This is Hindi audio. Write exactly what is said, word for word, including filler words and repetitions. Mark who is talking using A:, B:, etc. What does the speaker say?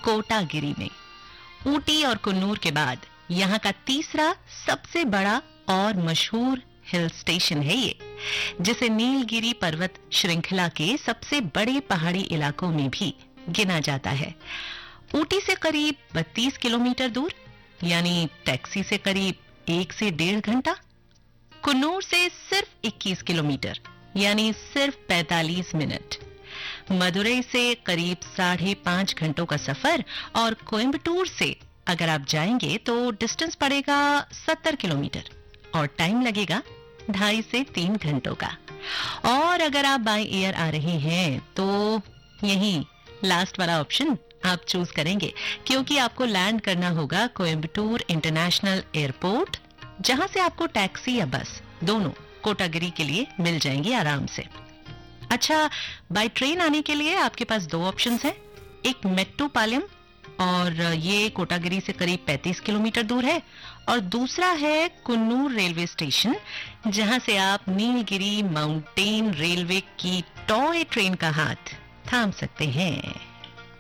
A: कोटागिरी में। ऊटी और कुन्नूर के बाद यहाँ का तीसरा सबसे बड़ा और मशहूर हिल स्टेशन है ये, जिसे नीलगिरी पर्वत श्रृंखला के सबसे बड़े पहाड़ी इलाकों में भी गिना जाता है। ऊटी से करीब बत्तीस किलोमीटर दूर, यानी टैक्सी से करीब एक से डेढ़ घंटा। कुन्नूर से सिर्फ इक्कीस किलोमीटर, यानी सिर्फ पैंतालीस मिनट। मदुरई से करीब साढ़े पांच घंटों का सफर, और कोयम्बटूर से अगर आप जाएंगे तो डिस्टेंस पड़ेगा सत्तर किलोमीटर और टाइम लगेगा ढाई से तीन घंटों का। और अगर आप बाय एयर आ रहे हैं तो यही लास्ट वाला ऑप्शन आप चूज करेंगे, क्योंकि आपको लैंड करना होगा कोयम्बटूर इंटरनेशनल एयरपोर्ट, जहां से आपको टैक्सी या बस दोनों कोटागिरी के लिए मिल जाएंगी आराम से। अच्छा, बाय ट्रेन आने के लिए आपके पास दो ऑप्शंस हैं। एक मेट्टुपालयम, और ये कोटागिरी से करीब पैंतीस किलोमीटर दूर है, और दूसरा है कुन्नूर रेलवे स्टेशन, जहां से आप नीलगिरी माउंटेन रेलवे की टॉय ट्रेन का हाथ थाम सकते हैं।